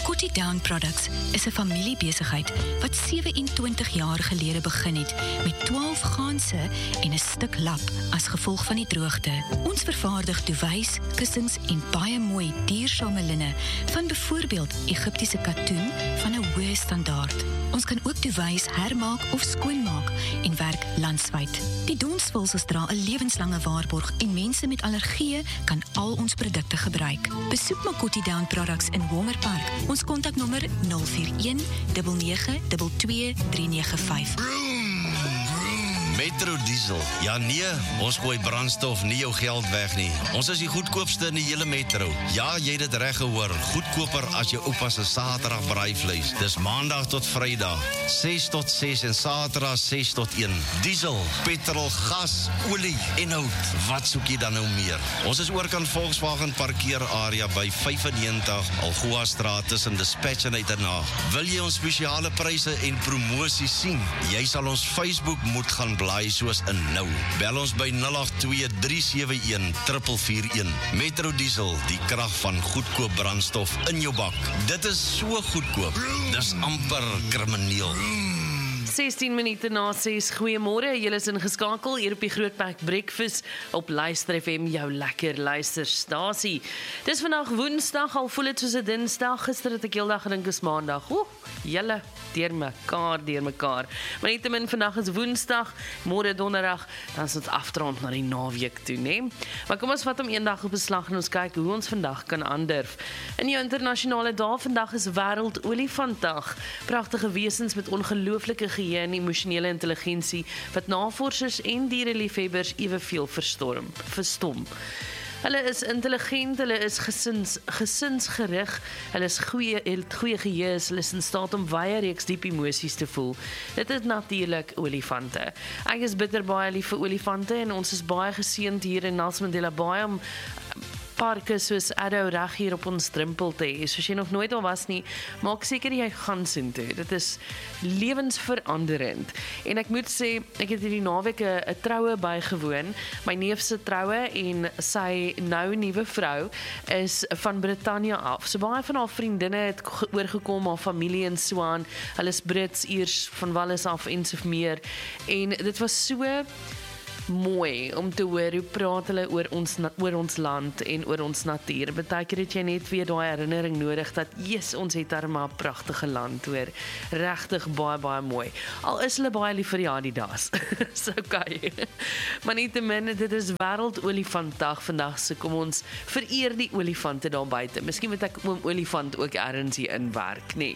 Makoti Down Products is 'n familiebesigheid wat 27 jaar gelede begin het met 12 ganse en 'n stuk lap as gevolg van die droogte. Ons vervaardig duvets, kussings en baie mooi duursame linne van byvoorbeeld Egiptiese katoen van 'n hoë standaard. Ons kan ook duvets hermaak of skoonmaak en werk landwyd. Die donsvulsels dra 'n lewenslange waarborg en mense met allergieë kan al ons produkte gebruik. Besoek Makoti Down Products in Wongerpark. Ons kontaknommer 041 9922 395. Metro Diesel. Ja nee, ons gooi brandstof nie jou geld weg nie. Ons is die goedkoopste in die hele metro. Ja, jy het dit reg gehoor. Goedkoper as jou oupa se Saterdag braaivleis. Dis Maandag tot Vrydag, 6 tot 6 en Saterdag 6 tot 1. Diesel, petrol, gas, olie en hout. Wat soek jy dan nou meer? Ons is oorkant Volkswagen parkeerarea by 95 Algoa Straat tussen Dispatch en Uitenhaag. Wil jy ons spesiale pryse en promosies sien? Jy sal ons Facebook moet gaan blaai soos in nou. Bel ons by 082-371-441. Metro Diesel, die krag van goedkoop brandstof in jou bak. Dit is so goedkoop. Dis amper krimineel. 16 minute na 6, goeiemôre, julle is ingeskakel hier op die Grootberg Breakfast op Luister FM, jou lekker luisterstasie. Dis vandag Woensdag, al voel het soos 'n Dinsdag, gister het ek heeldag gedink is Maandag. Julle, deur mekaar. Maar nietemin, vandag is Woensdag, môre Donderdag, dan is dit aftrond na die naweek toe, né? Maar kom ons vat om een dag op beslag en ons kyk hoe ons vandag kan aandurf. In jou internasionale dag, vandag is Wêreld Olifantdag. Pragtige wesens met ongelooflike geheue en emosionele intelligensie wat navorsers en diereliefhebbers eweveel verstom. Hulle is intelligent, hulle is gesinsgerig, hulle is goeie geheue, hulle is in staat om wye reeks diep emosies te voel. Dit is natuurlik olifante. Ek is bitter baie lief vir olifante en ons is baie geseënd hier in Nelson Mandela Bay om parke soos Addo reg hier op ons drempel te hê. Soos jy nog nooit al was nie, maak seker jy gaan sien toe. Dit is lewensveranderend. En ek moet sê, ek het hierdie naweek 'n troue bygewoon, my neef se troue en sy nou nuwe vrou is van Brittanje af. So baie van haar vriendinne het oorgekom, haar familie en so aan. Hulle is Brits, Iers, van Wallis af en so meer. En dit was so mooi om te hoor hoe praat hulle oor ons land en oor ons natuur. Partykeer het jy net weer daai herinnering nodig dat ons het daar maar 'n pragtige land, hoor. Regtig baie mooi. Al is hulle baie lief vir die Adidas. Dis okay. Maar nietemin, dit is Wêreld Olifantdag vandag, so kom ons vereer die olifante daar buite. Miskien moet ek oom olifant ook ergens hier inwerk, nee.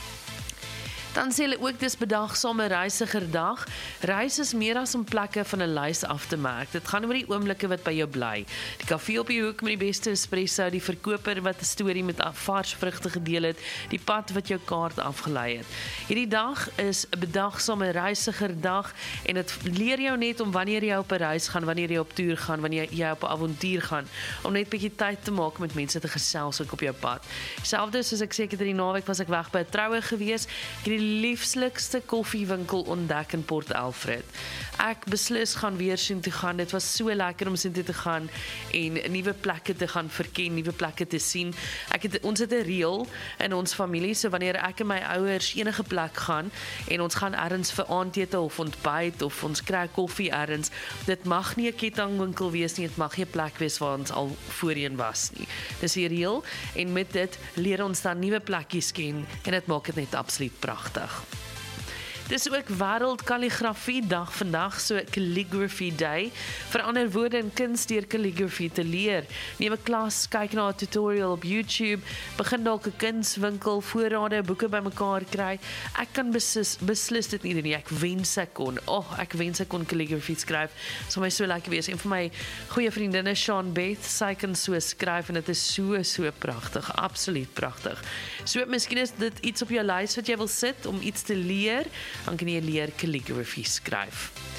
Dan sê hulle ook, dis bedagsame reisigerdag. Reis is meer as om plekke van 'n lys af te merk. Dit gaan oor die oomblikke wat by jou bly. Die kafee op die hoek met die beste espresso, die verkoper wat 'n storie met vars vrugte gedeel het, die pad wat jou kaart afgelei het. Hierdie dag is 'n bedagsame reisigerdag en dit leer jou net om wanneer jy op 'n reis gaan, wanneer jy op toer gaan, wanneer jy op 'n avontuur gaan, om net 'n bietjie tyd te maak met mense te gesels ook op jou pad. Selfs soos ek seker hierdie naweek was ek weg by 'n troue gewees, die lieflikste koffiewinkel ontdek in Port Alfred. Ek beslis gaan weer sien toe gaan. Dit was so lekker om sien toe te gaan en nuwe plekke te gaan verken, nuwe plekke te sien. Ons het 'n reël in ons familie, so wanneer ek en my ouers enige plek gaan en ons gaan ergens vir aandete of ontbyt of ons kry koffie ergens, dit mag nie 'n kettingwinkel wees nie, dit mag nie 'n plek wees waar ons al voorheen was nie. Dis 'n reël en met dit leer ons dan nuwe plekkies ken en dit maak dit net absoluut pragtig. Dis ook Wêreld Kalligrafie Dag vandag, so Calligraphy Day. Verander woorde in kuns deur calligraphy te leer. Neem 'n klas, kyk na 'n tutorial op YouTube, begin dalk 'n kunswinkel, voorrade, boeke bymekaar kry. Ek kan beslis dit nie doen nie. Ek wens ek kon calligraphy skryf. Dit sou my so lekker wees. En vir my goeie vriendinne Sean Beth, sy kan so skryf en dit is so pragtig, absoluut pragtig. So miskien is dit iets op jou lys wat jy wil sit om iets te leer, dan kan jy leer calligraphy skryf.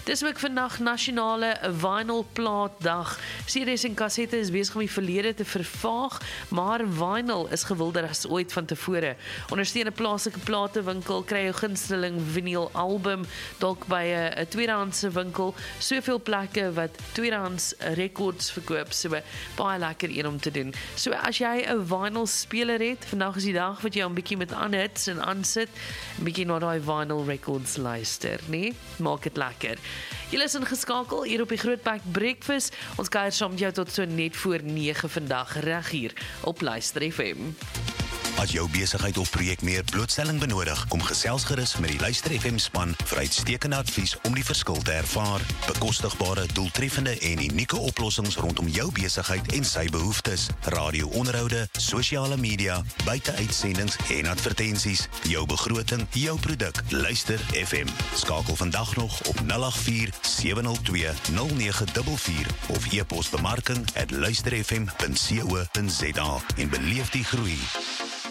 Dis ook vandag nasionale vinylplaatdag. CD's en kassette is besig om die verlede te vervaag, maar vinyl is gewilder as ooit van tevore. Ondersteun 'n plaaslike platewinkel, kry jou gunsteling vinyl album, dalk by 'n tweedehandse winkel, soveel plekke wat tweedehands records verkoop, so baie lekker een om te doen. So as jy 'n vinyl speler het, vandag is die dag wat jy 'n bietjie met aanhits en aansit, 'n bietjie na daai vinyl records luister, nee? Maak dit lekker. Julle is ingeskakel hier op die Grootbek Breakfast. Ons kuier saam met jou tot so net voor 9 vandag reg hier op Luister FM. As jou besigheid of projek meer blootstelling benodig, kom gesels gerus met die Luister FM span vir uitstekende advies om die verskil te ervaar. Bekostigbare, doeltreffende en unieke oplossings rondom jou besigheid en sy behoeftes. Radio-onderhoude, sosiale media, buiteuitsendings en advertensies. Jou begroting, jou produk. Luister FM. Skakel vandag nog op 084 702 0944 of e-pos bemarking@luisterfm.co.za en beleef die groei.